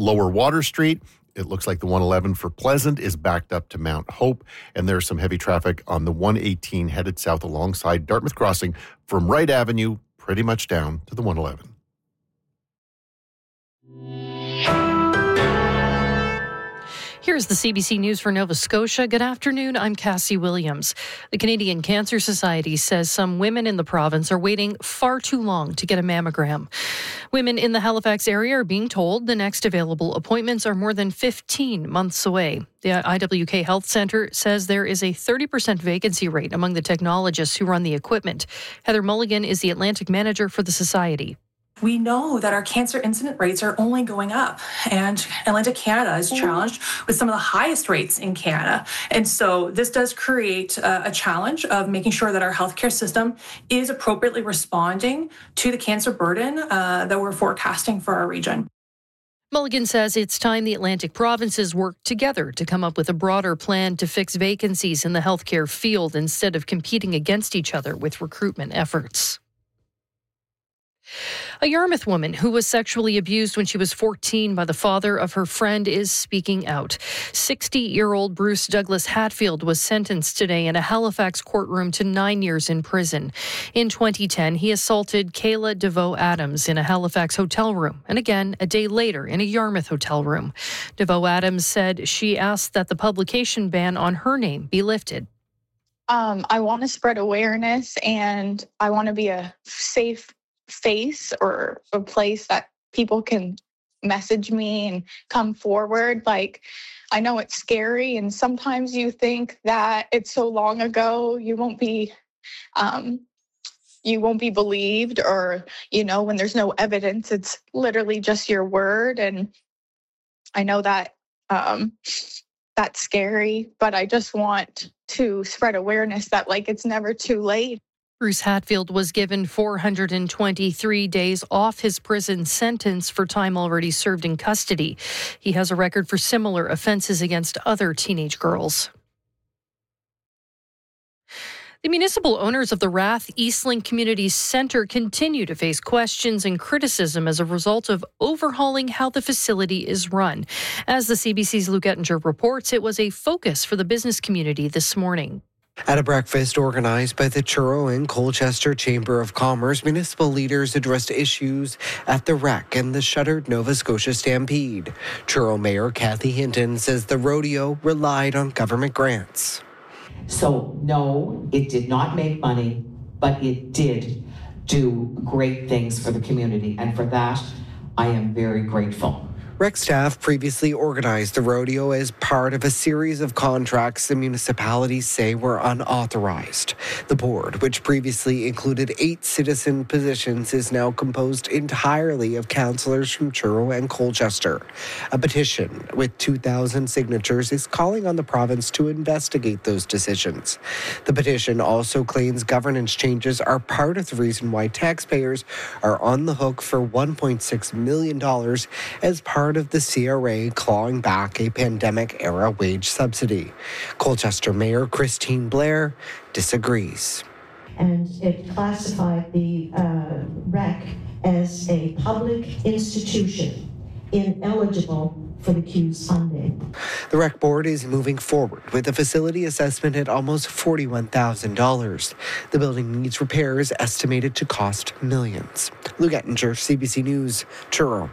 Lower Water Street. It looks like the 111 for Pleasant is backed up to Mount Hope, and there's some heavy traffic on the 118 headed south alongside Dartmouth Crossing from Wright Avenue, pretty much down to the 111. Here's the CBC News for Nova Scotia. Good afternoon. I'm Cassie Williams. The Canadian Cancer Society says some women in the province are waiting far too long to get a mammogram. Women in the Halifax area are being told the next available appointments are more than 15 months away. The IWK Health Centre says there is a 30% vacancy rate among the technologists who run the equipment. Heather Mulligan is the Atlantic manager for the society. We know that our cancer incident rates are only going up, and Atlantic Canada is challenged with some of the highest rates in Canada. And so this does create a challenge of making sure that our healthcare system is appropriately responding to the cancer burden that we're forecasting for our region. Mulligan says it's time the Atlantic provinces work together to come up with a broader plan to fix vacancies in the healthcare field instead of competing against each other with recruitment efforts. A Yarmouth woman who was sexually abused when she was 14 by the father of her friend is speaking out. 60-year-old Bruce Douglas Hatfield was sentenced today in a Halifax courtroom to 9 years in prison. In 2010, he assaulted Kayla DeVoe Adams in a Halifax hotel room, and again a day later in a Yarmouth hotel room. DeVoe Adams said she asked that the publication ban on her name be lifted. I want to spread awareness, and I want to be a safe face or a place that people can message me and come forward. Like, I know it's scary, and sometimes you think that it's so long ago you won't be believed, or when there's no evidence, it's literally just your word. And I know that that's scary, but I just want to spread awareness that it's never too late. Bruce Hatfield was given 423 days off his prison sentence for time already served in custody. He has a record for similar offenses against other teenage girls. The municipal owners of the Rath Eastlink Community Centre continue to face questions and criticism as a result of overhauling how the facility is run. As the CBC's Luke Ettinger reports, it was a focus for the business community this morning. At a breakfast organized by the Truro and Colchester Chamber of Commerce, municipal leaders addressed issues at the Rec and the shuttered Nova Scotia Stampede. Truro Mayor Kathy Hinton says the rodeo relied on government grants. So no, it did not make money, but it did do great things for the community, and for that, I am very grateful. Rec staff previously organized the rodeo as part of a series of contracts the municipalities say were unauthorized. The board, which previously included 8 citizen positions, is now composed entirely of councillors from Truro and Colchester. A petition with 2,000 signatures is calling on the province to investigate those decisions. The petition also claims governance changes are part of the reason why taxpayers are on the hook for $1.6 million as part of the CRA clawing back a pandemic-era wage subsidy. Colchester Mayor Christine Blair disagrees. And it classified the Rec as a public institution ineligible for the CEWS funding. The Rec Board is moving forward with a facility assessment at almost $41,000. The building needs repairs estimated to cost millions. Luke Ettinger, CBC News, Truro.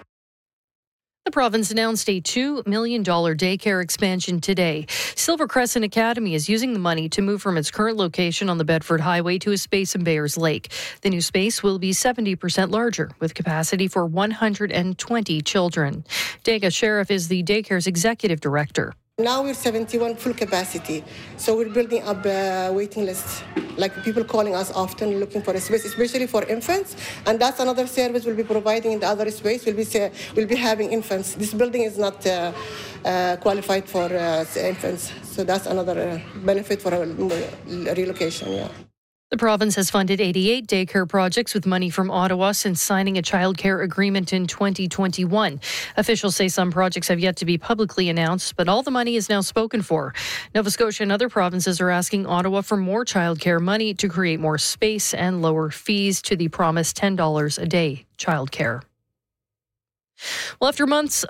The province announced a $2 million daycare expansion today. Silver Crescent Academy is using the money to move from its current location on the Bedford Highway to a space in Bayers Lake. The new space will be 70% larger, with capacity for 120 children. Dega Sheriff is the daycare's executive director. Now we're 71 full capacity, so we're building up a waiting list. Like people calling us often looking for a space, especially for infants, and that's another service we'll be providing in the other space. We'll be having infants. This building is not qualified for infants, so that's another benefit for a relocation. Yeah. The province has funded 88 daycare projects with money from Ottawa since signing a childcare agreement in 2021. Officials say some projects have yet to be publicly announced, but all the money is now spoken for. Nova Scotia and other provinces are asking Ottawa for more childcare money to create more space and lower fees to the promised $10 a day childcare. Well, after months